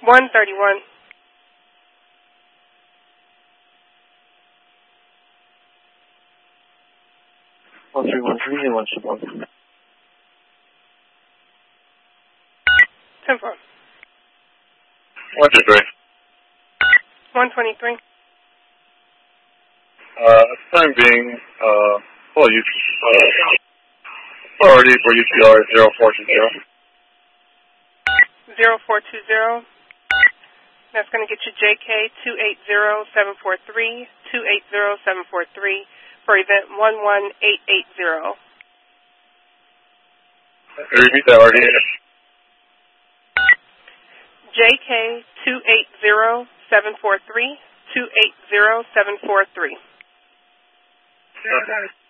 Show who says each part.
Speaker 1: 131.
Speaker 2: 1313 121.
Speaker 1: 10-4.
Speaker 3: 123.
Speaker 1: 123.
Speaker 3: Time being, priority for UTR 0420.
Speaker 1: 0420. That's going to get you JK 280743, 280743 for event 11880.
Speaker 3: Repeat that already.
Speaker 1: JK 280743, 280743.